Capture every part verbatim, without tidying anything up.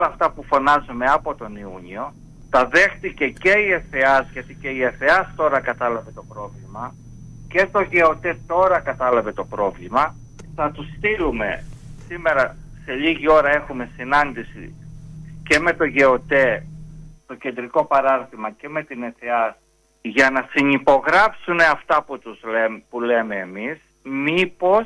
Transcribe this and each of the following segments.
αυτά που φωνάζουμε από τον Ιούνιο, τα δέχτηκε και η ΕΘΕΑΣ, γιατί και η ΕΘΕΑΣ τώρα κατάλαβε το πρόβλημα και το ΓΕΟΤΕ τώρα κατάλαβε το πρόβλημα. Θα τους στείλουμε σήμερα, σε λίγη ώρα έχουμε συνάντηση και με το ΓΕΟΤΕ, το κεντρικό παράρτημα, και με την ΕΘΕΑΣ για να συνυπογράψουν αυτά που, τους λέμε, που λέμε εμείς, μήπως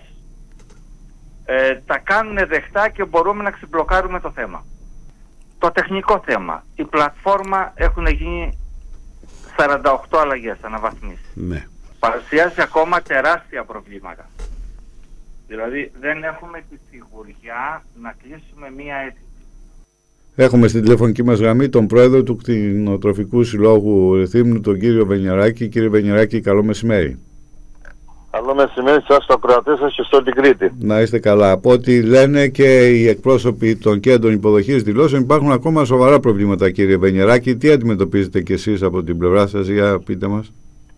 ε, τα κάνουν δεκτά και μπορούμε να ξεμπλοκάρουμε το θέμα. Το τεχνικό θέμα. Η πλατφόρμα έχουν γίνει σαράντα οκτώ αλλαγές, αναβαθμίσεις. Ναι. Παρουσιάζει ακόμα τεράστια προβλήματα. Δηλαδή δεν έχουμε τη σιγουριά να κλείσουμε μία αίτηση. Έχουμε στην τηλεφωνική μας γραμμή τον πρόεδρο του Κτηνοτροφικού Συλλόγου Ρεθύμνου, τον κύριο Βενιαράκη. Κύριε Βενιαράκη, καλό μεσημέρι. Καλό μεσημέρι σας, στο ακροατή σας και στο την Κρήτη. Να είστε καλά. Από ό,τι λένε και οι εκπρόσωποι των κέντρων υποδοχής δηλώσεων, υπάρχουν ακόμα σοβαρά προβλήματα, κύριε Βενιαράκη. Τι αντιμετωπίζετε κι εσείς από την πλευρά σας, για πείτε μας.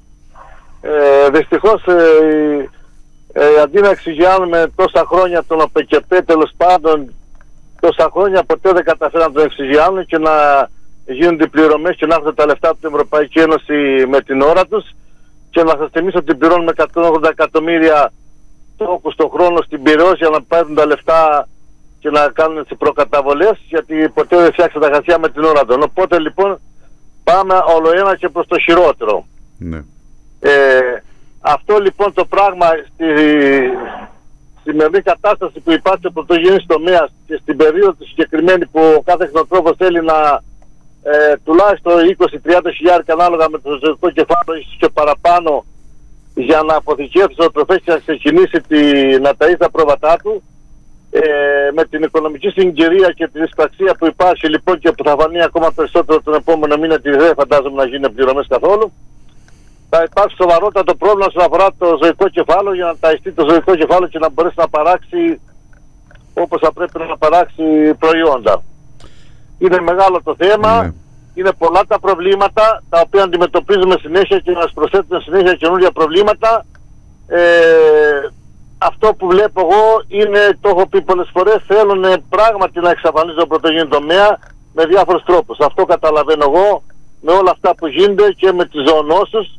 Ε, δυστυχώς, ε, ε, αντί να εξηγιάνουμε τόσα χρόνια τον ΟΠΕΚΕΠΕ, τέλος πάντων, τόσα χρόνια ποτέ δεν καταφέραν να τον εξηγιάνουν και να γίνονται οι πληρωμές και να έρθουν τα λεφτά από την Ευρωπαϊκή Ένωση με την ώρα τους. Και να σας θυμίσω ότι πληρώνουμε εκατόν ογδόντα εκατομμύρια τόκους το χρόνο στην Πειραιώς για να πάρουν τα λεφτά και να κάνουν τις προκαταβολές, γιατί ποτέ δεν φτιάξαν τα χαρτιά με την ώρα των. Οπότε λοιπόν πάμε όλο ένα και προς το χειρότερο. Ναι. Ε, αυτό λοιπόν το πράγμα στη σημερινή κατάσταση που υπάρχει στο πρωτογενής τομέας και στην περίοδο τη συγκεκριμένη που ο κάθε κτηνοτρόφος θέλει να Ε, τουλάχιστον είκοσι με τριάντα χιλιάδες ανάλογα με το ζωικό κεφάλαιο, ίσως και παραπάνω, για να αποθηκεύσει το τροφές και να ξεκινήσει τη, να ταΐζει τα πρόβατά του, ε, με την οικονομική συγκυρία και την δυσπραξία που υπάρχει λοιπόν και που θα φανεί ακόμα περισσότερο τον επόμενο μήνα, ότι δεν φαντάζομαι να γίνουν πληρωμές καθόλου, θα υπάρξει σοβαρότατο πρόβλημα όσον αφορά το ζωικό κεφάλαιο, για να ταΐστεί το ζωικό κεφάλαιο και να μπορέσει να παράξει όπως θα πρέπει να παράξει προϊόντα. Είναι μεγάλο το θέμα, ναι. Είναι πολλά τα προβλήματα τα οποία αντιμετωπίζουμε συνέχεια και μας προσθέτουν συνέχεια καινούργια προβλήματα. Ε, αυτό που βλέπω εγώ είναι, το έχω πει πολλές φορές, θέλουν πράγματι να εξαφανίζουν το πρωτογενή τομέα με διάφορους τρόπους. Αυτό καταλαβαίνω εγώ με όλα αυτά που γίνονται και με τις ζωονόσους.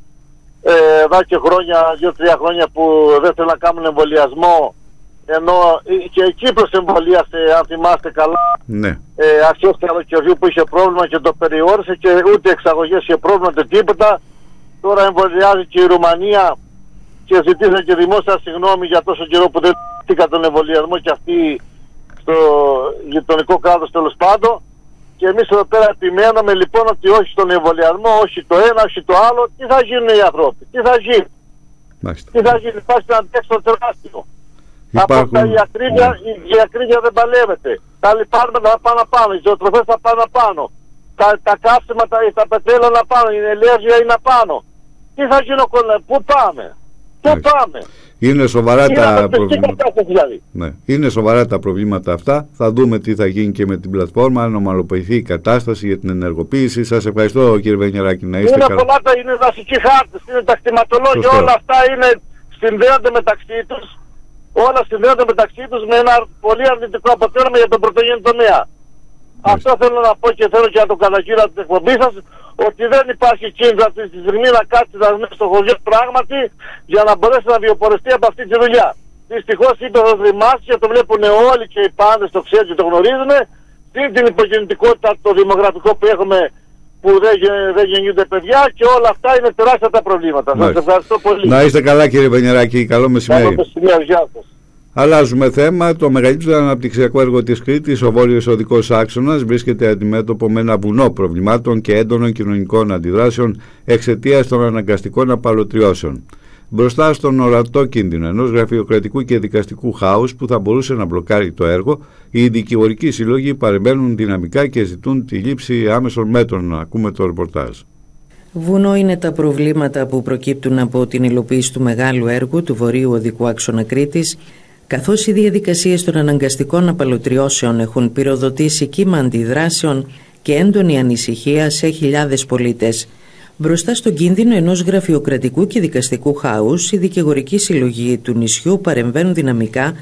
Ε, εδώ και χρόνια, δύο-τρία χρόνια που δεν θέλουν να κάνουν εμβολιασμό, ενώ και η Κύπρος εμβολίασε, αν θυμάστε καλά, ναι. ε, αρχές καλοκαιριού που είχε πρόβλημα και το περιόρισε και ούτε εξαγωγές είχε πρόβλημα ούτε τίποτα. Τώρα εμβολιάζει και η Ρουμανία και ζητήσαν και δημόσια συγγνώμη για τόσο καιρό που δεν δείχτηκαν τον εμβολιασμό και αυτοί στο γειτονικό κράτος τέλος πάντων. Και εμείς εδώ πέρα επιμένουμε λοιπόν ότι όχι στον εμβολιασμό, όχι το ένα, όχι το άλλο. Τι θα γίνουν οι άνθρωποι, τι θα γίνει, Μάλιστα. τι θα γίνει, υπάρχει ένα αντέξω τεράστιο. Υπάρχουν... Από τα η ακρίβεια, η, η ακρίβεια δεν παλεύεται. Τα λιπάρματα θα πάνε πάνω, οι ζωοτροφές θα πάνε πάνω. Τα, τα καύσιμα, τα, τα πετρέλαια να πάνω, η ενέργεια είναι πάνω. Τι θα γίνει, πού πάμε, πού πάμε. Είναι σοβαρά τα προβλήματα. Δηλαδή. Ναι. Είναι σοβαρά τα προβλήματα αυτά. Θα δούμε τι θα γίνει και με την πλατφόρμα, αν ομαλοποιηθεί η κατάσταση για την ενεργοποίηση. Σας ευχαριστώ, κύριε Βενιαράκη, να είστε είναι καλά. Πολλά, είναι δασικοί χάρτες, είναι τα κτηματολόγια, Σωστό. Όλα αυτά είναι, συνδέονται μεταξύ τους. Όλα συνδέονται μεταξύ τους με ένα πολύ αρνητικό αποτέλεσμα για τον πρωτογενή τομέα. Μάλιστα. Αυτό θέλω να πω και θέλω και να το καταγγείλω από την εκπομπή σας, ότι δεν υπάρχει κίνδυνο αυτή τη στιγμή να κάτσει να δούμε στο χωριό πράγματι για να μπορέσει να βιοποριστεί από αυτή τη δουλειά. Δυστυχώς είπε ο Δημάς και το βλέπουν όλοι και οι πάντες, το ξέρουν και το γνωρίζουν, στην την υπογεννητικότητα, το δημογραφικό που έχουμε, που δεν, δεν γεννιούνται παιδιά, και όλα αυτά είναι τεράστια τα προβλήματα. Σας ευχαριστώ πολύ. Να είστε καλά, κύριε Βενιαράκη, καλό μεσημέρι. Καλό μεσημέρι, γεια σας. Αλλάζουμε θέμα. Το μεγαλύτερο αναπτυξιακό έργο της Κρήτης, ο Βόρειος Οδικός Άξονας, βρίσκεται αντιμέτωπο με ένα βουνό προβλημάτων και έντονων κοινωνικών αντιδράσεων εξαιτίας των αναγκαστικών απαλωτριώσεων. Μπροστά στον ορατό κίνδυνο ενός γραφειοκρατικού και δικαστικού χάους που θα μπορούσε να μπλοκάρει το έργο, οι δικηγορικοί σύλλογοι παρεμβαίνουν δυναμικά και ζητούν τη λήψη άμεσων μέτρων. Ακούμε το ρεπορτάζ. Βουνό είναι τα προβλήματα που προκύπτουν από την υλοποίηση του μεγάλου έργου του Βορείου Οδικού Άξονα Κρήτης, καθώς οι διαδικασίες των αναγκαστικών απαλωτριώσεων έχουν πυροδοτήσει κύμα αντιδράσεων και έντονη ανησυχία σε χιλιάδες πολίτες. Μπροστά στον κίνδυνο ενός γραφειοκρατικού και δικαστικού χάους, οι δικηγορικοί συλλογοί του νησιού παρεμβαίνουν δυναμικά,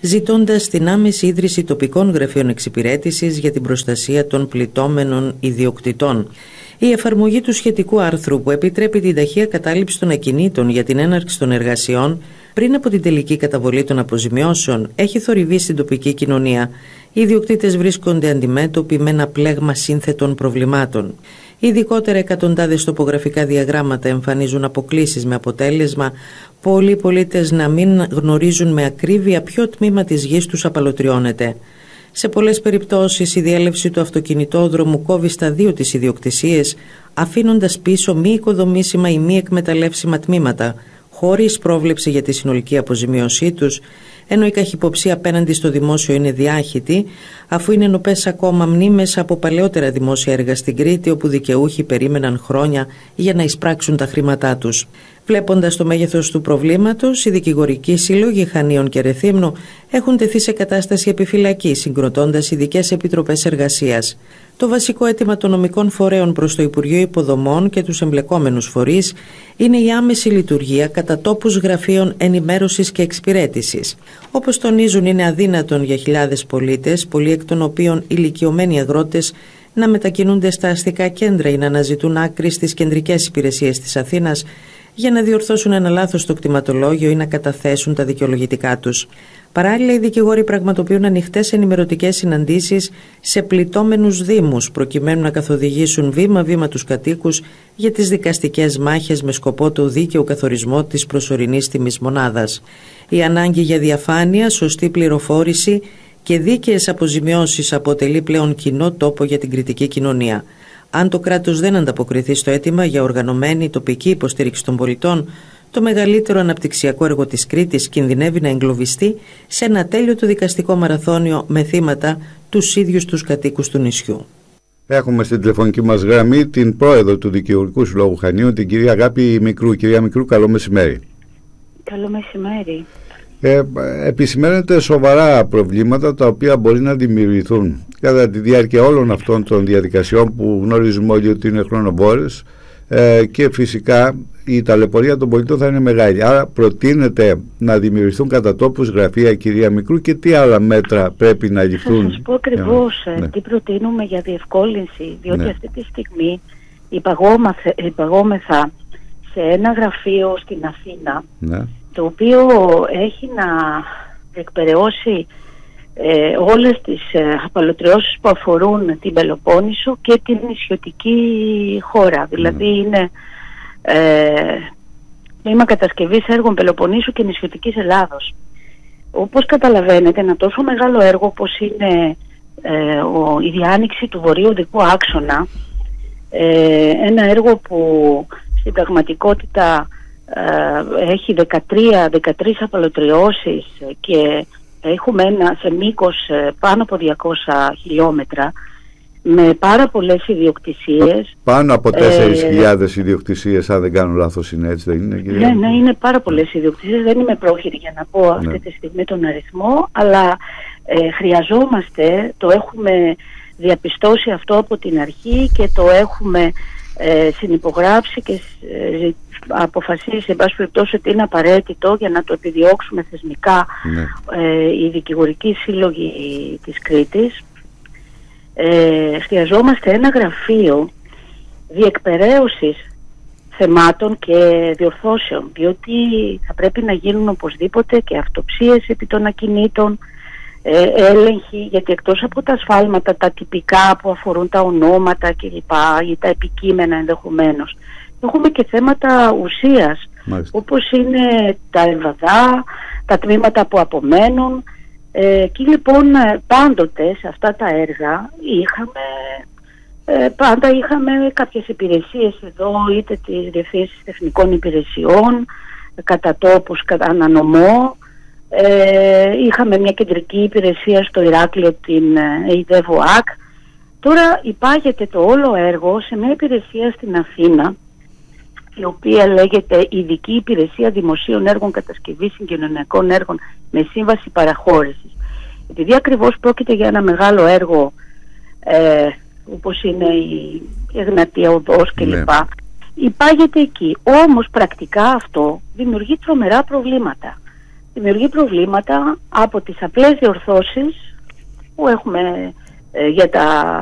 ζητώντας την άμεση ίδρυση τοπικών γραφείων εξυπηρέτησης για την προστασία των πληττόμενων ιδιοκτητών. Η εφαρμογή του σχετικού άρθρου, που επιτρέπει την ταχεία κατάληψη των ακινήτων για την έναρξη των εργασιών πριν από την τελική καταβολή των αποζημιώσεων, έχει θορυβήσει στην τοπική κοινωνία. Οι ιδιοκτήτες βρίσκονται αντιμέτωποι με ένα πλέγμα σύνθετων προβλημάτων. Ειδικότερα, εκατοντάδες τοπογραφικά διαγράμματα εμφανίζουν αποκλίσεις, με αποτέλεσμα πολλοί πολίτες να μην γνωρίζουν με ακρίβεια ποιο τμήμα της γης τους απαλωτριώνεται. Σε πολλές περιπτώσεις, η διέλευση του αυτοκινητόδρομου κόβει στα δύο τις ιδιοκτησίες, αφήνοντας πίσω μη οικοδομήσιμα ή μη εκμεταλλεύσιμα τμήματα, χωρίς πρόβλεψη για τη συνολική αποζημίωσή τους, ενώ η καχυποψία απέναντι στο δημόσιο είναι διάχυτη, αφού είναι νοπές ακόμα μνήμες από παλαιότερα δημόσια έργα στην Κρήτη, όπου δικαιούχοι περίμεναν χρόνια για να εισπράξουν τα χρήματά τους. Βλέποντας το μέγεθος του προβλήματος, οι δικηγορικοί σύλλογοι Χανίων και Ρεθύμνου έχουν τεθεί σε κατάσταση επιφυλακής, συγκροτώντας ειδικές επιτροπές εργασίας. Το βασικό αίτημα των νομικών φορέων προς το Υπουργείο Υποδομών και τους εμπλεκόμενους φορείς είναι η άμεση λειτουργία κατά τόπους γραφείων ενημέρωσης και εξυπηρέτησης. Όπως τονίζουν, είναι αδύνατον για χιλιάδες πολίτες, πολλοί εκ των οποίων ηλικιωμένοι αγρότες, να μετακινούνται στα αστικά κέντρα ή να αναζητούν άκρη στις κεντρικές υπηρεσίες της Αθήνας για να διορθώσουν ένα λάθος στο κτηματολόγιο ή να καταθέσουν τα δικαιολογητικά τους. Παράλληλα, οι δικηγόροι πραγματοποιούν ανοιχτές ενημερωτικές συναντήσεις σε πληττόμενους δήμους, προκειμένου να καθοδηγήσουν βήμα-βήμα τους κατοίκους για τις δικαστικές μάχες με σκοπό το δίκαιο καθορισμό της προσωρινής τιμής μονάδας. Η ανάγκη για διαφάνεια, σωστή πληροφόρηση και δίκαιες αποζημιώσεις αποτελεί πλέον κοινό τόπο για την κριτική κοινωνία. Αν το κράτος δεν ανταποκριθεί στο αίτημα για οργανωμένη τοπική υποστήριξη των πολιτών, το μεγαλύτερο αναπτυξιακό έργο της Κρήτης κινδυνεύει να εγκλωβιστεί σε ένα ατέλειωτο δικαστικό μαραθώνιο με θύματα τους ίδιους τους κατοίκους του νησιού. Έχουμε στην τηλεφωνική μας γραμμή την πρόεδρο του Δικηγορικού Συλλόγου Χανίων, την κυρία Αγάπη Μικρού. Κυρία Μικρού, καλό μεσημέρι. Καλό μεσημέρι. Ε, επισημαίνεται σοβαρά προβλήματα τα οποία μπορεί να δημιουργηθούν κατά τη διάρκεια όλων αυτών των διαδικασιών που γνωρίζουμε όλοι ότι είναι χρονοβόρες, ε, και φυσικά η ταλαιπωρία των πολιτών θα είναι μεγάλη. Άρα προτείνεται να δημιουργηθούν κατά τόπους γραφεία, κυρία Μικρού, και τι άλλα μέτρα πρέπει να ληφθούν? Θα σας πω ακριβώς ναι. τι προτείνουμε για διευκόλυνση, διότι ναι. αυτή τη στιγμή υπαγόμεθα σε ένα γραφείο στην Αθήνα, ναι. το οποίο έχει να εκπεραιώσει ε, όλες τις ε, απαλωτριώσεις που αφορούν την Πελοπόννησο και την νησιωτική χώρα. Δηλαδή mm. είναι ε, τμήμα κατασκευής έργων Πελοποννήσου και νησιωτικής Ελλάδος. Όπως καταλαβαίνετε, ένα τόσο μεγάλο έργο όπως είναι ε, ο, η διάνοιξη του βορείου οδικού άξονα, ε, ένα έργο που στην πραγματικότητα ε, έχει δεκατρείς, δεκατρείς απαλωτριώσεις και έχουμε ένα σε μήκος πάνω από διακόσια χιλιόμετρα με πάρα πολλές ιδιοκτησίες. Πάνω από τέσσερις χιλιάδες ε, ιδιοκτησίες, αν δεν κάνω λάθος, είναι έτσι, δεν είναι, κυρία? Ναι, ναι, είναι πάρα πολλές ιδιοκτησίες. Δεν είμαι πρόχειρη για να πω αυτή ναι. τη στιγμή τον αριθμό, αλλά ε, χρειαζόμαστε, το έχουμε διαπιστώσει αυτό από την αρχή και το έχουμε ε, συνυπογράψει και ε, αποφασίσει εν πάση περιπτώσει ότι είναι απαραίτητο για να το επιδιώξουμε θεσμικά ναι. ε, οι δικηγορικοί σύλλογοι της Κρήτης. Ε, χρειαζόμαστε ένα γραφείο διεκπεραίωσης θεμάτων και διορθώσεων, διότι θα πρέπει να γίνουν οπωσδήποτε και αυτοψίες επί των ακινήτων, ε, έλεγχοι, γιατί εκτός από τα ασφάλματα τα τυπικά που αφορούν τα ονόματα κλπ ή τα επικείμενα ενδεχομένως, έχουμε και θέματα ουσίας, μάλιστα, όπως είναι τα εμβαδά, τα τμήματα που απομένουν. Ε, εκεί λοιπόν πάντοτε σε αυτά τα έργα είχαμε, ε, πάντα είχαμε κάποιες υπηρεσίες εδώ, είτε τις διευθύνσεις τεχνικών υπηρεσιών, κατά τόπους, κατά ανανομό. Ε, είχαμε μια κεντρική υπηρεσία στο Ηράκλειο, την ΕΙΔΕΒΟΑΚ. Τώρα υπάγεται το όλο έργο σε μια υπηρεσία στην Αθήνα, η οποία λέγεται Ειδική Υπηρεσία Δημοσίων Έργων Κατασκευής Συγκοινωνιακών Έργων με σύμβαση παραχώρησης. Επειδή ακριβώς πρόκειται για ένα μεγάλο έργο, ε, όπως είναι η Εγνατία Οδός κλπ, ναι. υπάγεται εκεί. Όμως πρακτικά αυτό δημιουργεί τρομερά προβλήματα. δημιουργεί προβλήματα από τις απλές διορθώσεις που έχουμε ε, για τα